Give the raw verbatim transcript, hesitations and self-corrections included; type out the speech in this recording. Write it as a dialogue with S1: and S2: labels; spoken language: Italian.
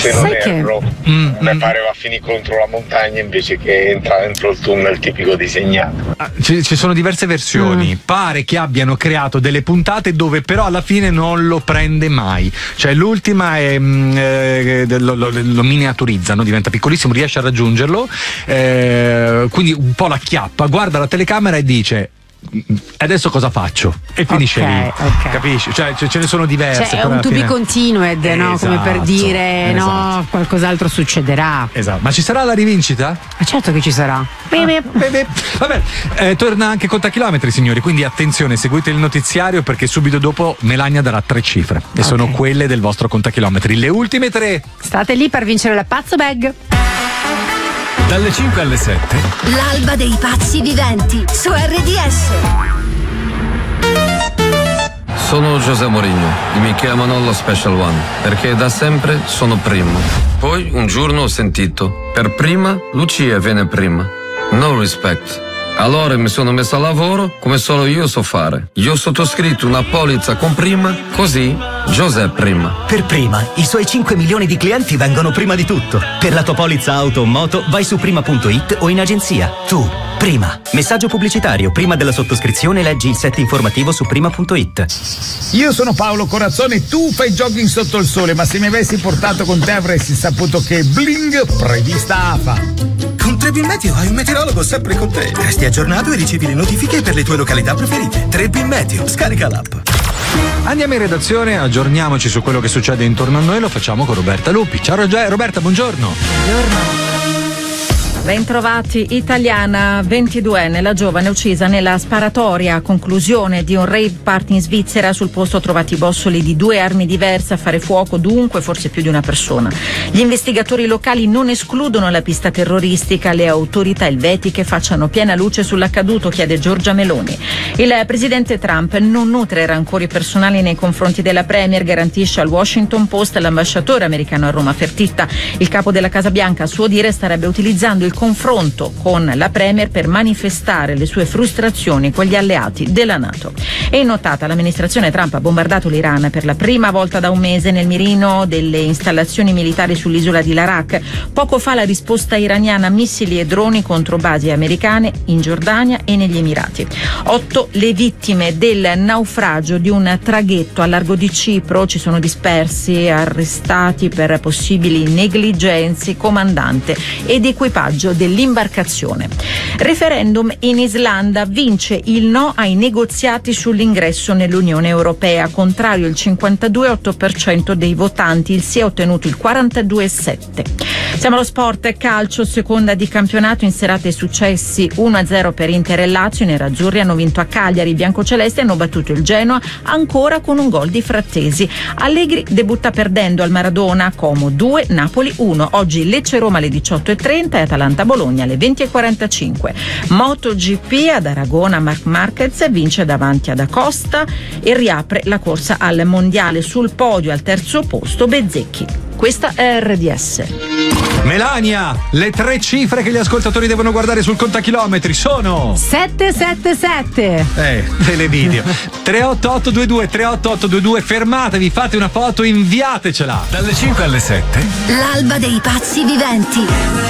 S1: se non
S2: Sai
S1: erro,
S2: che... mm,
S1: mi
S2: mm.
S1: pareva a finire contro la montagna invece che entrare dentro il tunnel tipico disegnato.
S2: Ah, ci, ci sono diverse versioni. Mm. Pare che abbiano creato delle puntate dove però alla fine non lo prende mai. Cioè l'ultima è mm, eh, lo, lo, lo miniaturizzano, diventa piccolissimo, riesce a raggiungerlo, eh, quindi un po' la chiappa, guarda la telecamera e dice: adesso cosa faccio? E finisce okay, lì, okay. Capisci? Cioè ce ne sono diverse.
S3: Cioè è un to be continued, no?
S2: Esatto,
S3: come per dire
S2: esatto.
S3: no, qualcos'altro succederà.
S2: Esatto. Ma ci sarà la rivincita?
S3: Ma certo che ci sarà.
S2: Ah, Vabbè, eh, torna anche Contachilometri, signori, quindi attenzione, seguite il notiziario perché subito dopo Melania darà tre cifre e okay. sono quelle del vostro Contachilometri. Le ultime tre. State
S3: lì per vincere la Pazzo Bag.
S4: Dalle cinque alle sette
S5: l'alba dei pazzi viventi su R D S.
S6: Sono José Mourinho e mi chiamano lo Special One perché da sempre sono primo. Poi un giorno ho sentito: per prima Lucia viene prima. No respect. Allora mi sono messo a lavoro come solo io so fare. Io ho sottoscritto una polizza con prima, così José prima.
S7: Per prima, i suoi cinque milioni di clienti vengono prima di tutto. Per la tua polizza auto o moto vai su prima punto it o in agenzia. Tu, prima. Messaggio pubblicitario. Prima della sottoscrizione leggi il set informativo su prima punto it.
S8: Io sono Paolo Corazzone, tu fai jogging sotto il sole, ma se mi avessi portato con te avresti saputo che bling prevista A F A.
S9: Con Trebi Meteo hai un meteorologo sempre con te. Resti aggiornato e ricevi le notifiche per le tue località preferite. Trebi Meteo, scarica l'app.
S2: Andiamo in redazione, aggiorniamoci su quello che succede intorno a noi, lo facciamo con Roberta Lupi. Ciao Roberta, buongiorno.
S10: Buongiorno. Bentrovati. Italiana, ventiduenne, la giovane uccisa nella sparatoria a conclusione di un rave party in Svizzera. Sul posto trovati bossoli di due armi diverse a fare fuoco, dunque forse più di una persona. Gli investigatori locali non escludono la pista terroristica, le autorità elvetiche facciano piena luce sull'accaduto, chiede Giorgia Meloni. Il presidente Trump non nutre rancori personali nei confronti della premier, garantisce al Washington Post l'ambasciatore americano a Roma Fertitta. Il capo della Casa Bianca, a suo dire, starebbe utilizzando il confronto con la premier per manifestare le sue frustrazioni con gli alleati della NATO. È notata, l'amministrazione Trump ha bombardato l'Iran per la prima volta da un mese nel mirino delle installazioni militari sull'isola di Larak. Poco fa la risposta iraniana: missili e droni contro basi americane in Giordania e negli Emirati. Otto le vittime del naufragio di un traghetto a largo di Cipro, ci sono dispersi, arrestati per possibili negligenze comandante ed equipaggio dell'imbarcazione. Referendum in Islanda, vince il no ai negoziati sull'ingresso nell'Unione Europea, contrario il cinquantadue virgola otto per cento dei votanti, il sì ha ottenuto il quarantadue virgola sette per cento. Siamo allo sport, calcio, seconda di campionato, in serate successi uno a zero per Inter e Lazio, i nerazzurri hanno vinto a Cagliari, i biancocelesti hanno battuto il Genoa ancora con un gol di Frattesi. Allegri debutta perdendo al Maradona, Como due, Napoli uno. Oggi Lecce-Roma alle diciotto e trenta e Atalanta-Bologna alle venti e quarantacinque. MotoGP ad Aragona, Marc Marquez vince davanti ad Acosta e riapre la corsa al mondiale. Sul podio al terzo posto Bezzecchi. Questa è R D S.
S2: Melania, le tre cifre che gli ascoltatori devono guardare sul contachilometri sono
S3: sette sette sette.
S2: Eh, televideo. tre otto otto due due tre otto otto due due, fermatevi, fate una foto, inviatecela.
S4: Dalle cinque alle sette
S5: l'alba dei pazzi viventi.